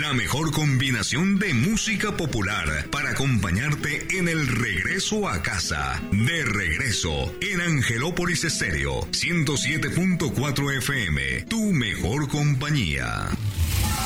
La mejor combinación de música popular para acompañarte en el regreso a casa. De regreso en Angelópolis Estéreo 107.4 FM, tu mejor compañía.